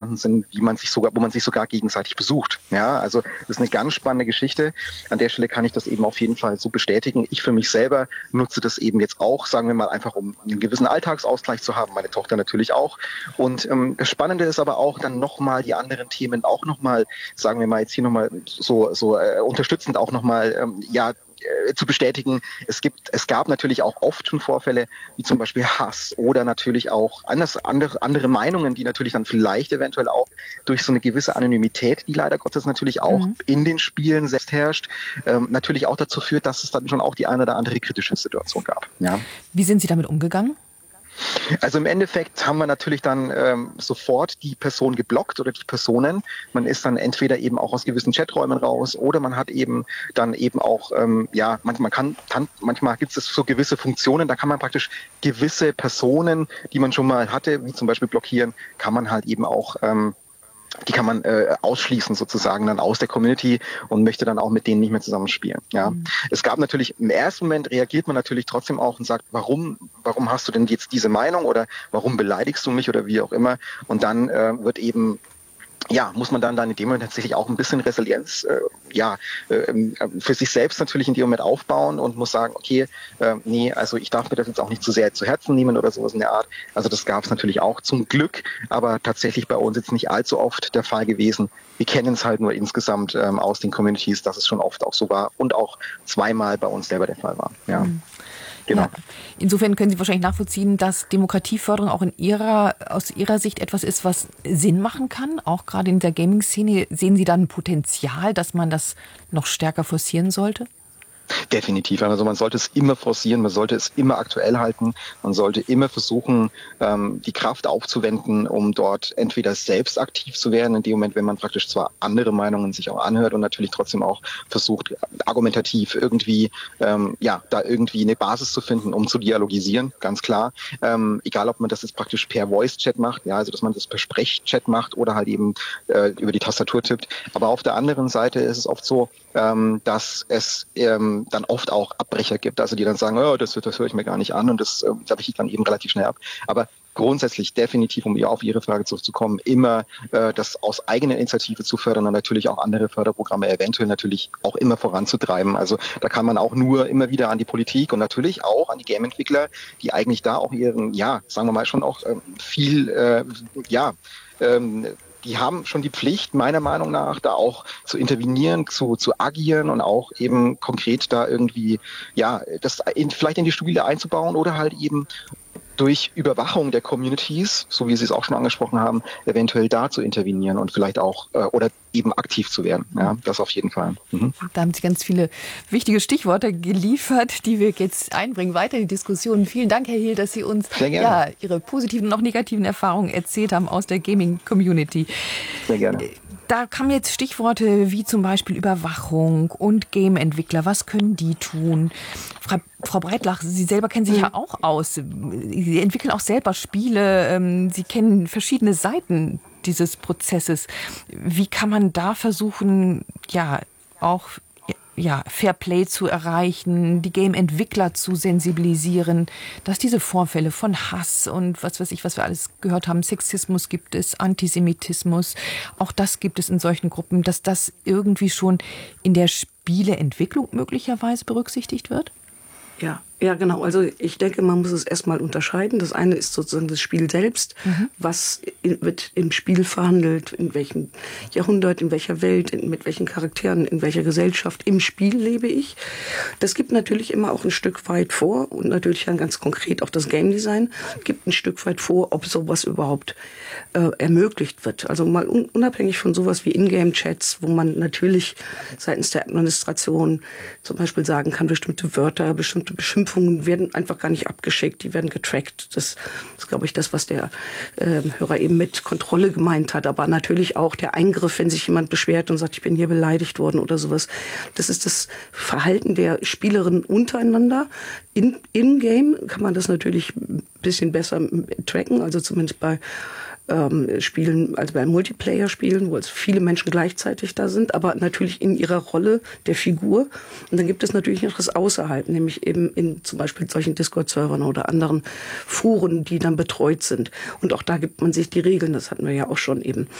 entstanden sind, wo man sich sogar gegenseitig besucht. Ja, also das ist eine ganz spannende Geschichte. An der Stelle kann ich das eben auf jeden Fall so bestätigen. Ich für mich selber nutze das eben jetzt auch, sagen wir mal, einfach um einen gewissen Alltagsausgleich zu haben. Meine Tochter natürlich auch. Und das Spannende ist aber auch dann nochmal die anderen Themen auch nochmal, sagen wir mal jetzt hier nochmal so unterstützend auch nochmal, zu bestätigen. Es gab natürlich auch oft schon Vorfälle, wie zum Beispiel Hass oder natürlich auch andere Meinungen, die natürlich dann vielleicht eventuell auch durch so eine gewisse Anonymität, die leider Gottes natürlich auch in den Spielen selbst herrscht, natürlich auch dazu führt, dass es dann schon auch die eine oder andere kritische Situation gab. Ja. Wie sind Sie damit umgegangen? Also im Endeffekt haben wir natürlich dann sofort die Person geblockt oder die Personen. Man ist dann entweder eben auch aus gewissen Chaträumen raus oder man hat eben dann eben auch, manchmal gibt es so gewisse Funktionen, da kann man praktisch gewisse Personen, die man schon mal hatte, wie zum Beispiel blockieren, kann man halt eben auch die kann man ausschließen sozusagen dann aus der Community und möchte dann auch mit denen nicht mehr zusammenspielen. Ja, es gab natürlich im ersten Moment reagiert man natürlich trotzdem auch und sagt, warum hast du denn jetzt diese Meinung oder warum beleidigst du mich oder wie auch immer? Und dann wird eben muss man dann in dem Moment tatsächlich auch ein bisschen Resilienz für sich selbst natürlich in dem Moment aufbauen und muss sagen, okay, also ich darf mir das jetzt auch nicht zu sehr zu Herzen nehmen oder sowas in der Art. Also das gab es natürlich auch zum Glück, aber tatsächlich bei uns jetzt nicht allzu oft der Fall gewesen. Wir kennen es halt nur insgesamt aus den Communities, dass es schon oft auch so war und auch zweimal bei uns selber der Fall war. Ja. Genau. Ja. Insofern können Sie wahrscheinlich nachvollziehen, dass Demokratieförderung auch aus Ihrer Sicht etwas ist, was Sinn machen kann. Auch gerade in der Gaming-Szene sehen Sie da ein Potenzial, dass man das noch stärker forcieren sollte? Definitiv. Also man sollte es immer forcieren, man sollte es immer aktuell halten, man sollte immer versuchen, die Kraft aufzuwenden, um dort entweder selbst aktiv zu werden, in dem Moment, wenn man praktisch zwar andere Meinungen sich auch anhört und natürlich trotzdem auch versucht, argumentativ irgendwie, da irgendwie eine Basis zu finden, um zu dialogisieren, ganz klar. Egal, ob man das jetzt praktisch per Voice-Chat macht, ja, also dass man das per Sprech-Chat macht oder halt eben über die Tastatur tippt. Aber auf der anderen Seite ist es oft so, dass es dann oft auch Abbrecher gibt, also die dann sagen, das höre ich mir gar nicht an und da breche ich dann eben relativ schnell ab. Aber grundsätzlich definitiv, um auf Ihre Frage zurückzukommen, immer das aus eigener Initiative zu fördern und natürlich auch andere Förderprogramme eventuell natürlich auch immer voranzutreiben. Also da kann man auch nur immer wieder an die Politik und natürlich auch an die Game-Entwickler, die eigentlich da auch ihren, sagen wir mal schon auch die haben schon die Pflicht, meiner Meinung nach, da auch zu intervenieren, zu agieren und auch eben konkret da irgendwie, das vielleicht in die Spiele einzubauen oder halt eben durch Überwachung der Communities, so wie Sie es auch schon angesprochen haben, eventuell da zu intervenieren und vielleicht auch oder eben aktiv zu werden. Ja, das auf jeden Fall. Da haben Sie ganz viele wichtige Stichworte geliefert, die wir jetzt einbringen, weiter in die Diskussion. Vielen Dank, Herr Hill, dass Sie uns Ihre positiven und auch negativen Erfahrungen erzählt haben aus der Gaming-Community. Sehr gerne. Da kamen jetzt Stichworte wie zum Beispiel Überwachung und Game-Entwickler. Was können die tun? Frau Breitlach, Sie selber kennen sich ja auch aus. Sie entwickeln auch selber Spiele. Sie kennen verschiedene Seiten dieses Prozesses. Wie kann man da versuchen, Fairplay zu erreichen, die Game-Entwickler zu sensibilisieren, dass diese Vorfälle von Hass und was weiß ich, was wir alles gehört haben, Sexismus gibt es, Antisemitismus, auch das gibt es in solchen Gruppen, dass das irgendwie schon in der Spieleentwicklung möglicherweise berücksichtigt wird? Ja, genau. Also ich denke, man muss es erstmal unterscheiden. Das eine ist sozusagen das Spiel selbst. Was wird im Spiel verhandelt? In welchem Jahrhundert, in welcher Welt, mit welchen Charakteren, in welcher Gesellschaft im Spiel lebe ich? Das gibt natürlich immer auch ein Stück weit vor und natürlich dann ganz konkret auch das Game Design gibt ein Stück weit vor, ob sowas überhaupt ermöglicht wird. Also mal unabhängig von sowas wie Ingame-Chats, wo man natürlich seitens der Administration zum Beispiel sagen kann, bestimmte Wörter, bestimmte Beschimpfungen werden einfach gar nicht abgeschickt, die werden getrackt. Das ist, glaube ich, das, was der Hörer eben mit Kontrolle gemeint hat. Aber natürlich auch der Eingriff, wenn sich jemand beschwert und sagt, ich bin hier beleidigt worden oder sowas. Das ist das Verhalten der Spielerinnen untereinander. In-game kann man das natürlich ein bisschen besser tracken, also zumindest bei Spielen, also bei Multiplayer-Spielen, wo also viele Menschen gleichzeitig da sind, aber natürlich in ihrer Rolle der Figur. Und dann gibt es natürlich noch das Außerhalb, nämlich eben in zum Beispiel solchen Discord-Servern oder anderen Foren, die dann betreut sind. Und auch da gibt man sich die Regeln, das hatten wir ja auch schon eben